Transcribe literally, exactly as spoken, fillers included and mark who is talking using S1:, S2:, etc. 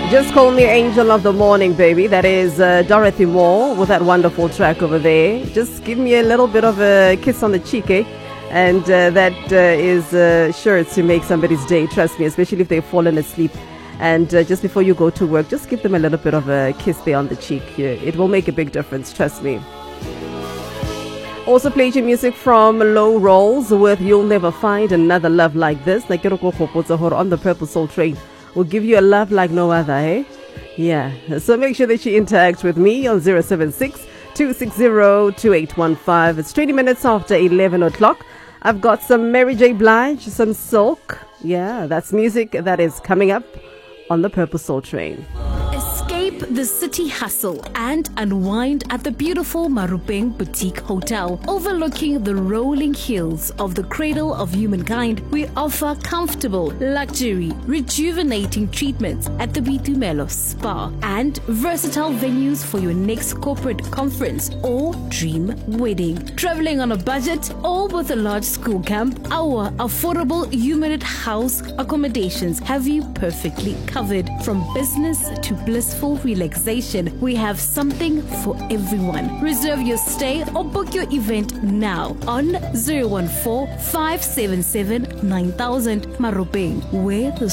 S1: Just call me Angel of the Morning, baby. That is uh, Dorothy Moore with that wonderful track over there. Just give me a little bit of a kiss on the cheek, eh? And uh, that uh, is uh, sure to make somebody's day, trust me, especially if they've fallen asleep. And uh, just before you go to work, just give them a little bit of a kiss there on the cheek. Yeah, it will make a big difference, trust me. Also played your music from Low Rolls with You'll Never Find Another Love Like This. On the Purple Soul Train. We'll give you a love like no other, eh? Yeah. So make sure that you interact with me on zero seven six, two six zero, two eight one five. It's twenty minutes after eleven o'clock. I've got some Mary J. Blige, some Silk. Yeah, that's music that is coming up on the Purple Soul Train.
S2: Escape the city hustle and unwind at the beautiful Marupeng Boutique Hotel. Overlooking the rolling hills of the cradle of humankind, we offer comfortable, luxury, rejuvenating treatments at the Bitumelo Spa and versatile venues for your next corporate conference or dream wedding. Traveling on a budget or with a large school camp, our affordable Humanit House accommodations have you perfectly covered. From business to blissful relaxation, we have something for everyone. Reserve your stay or book your event now on zero one four, five seven seven, nine thousand. Marupeng, where the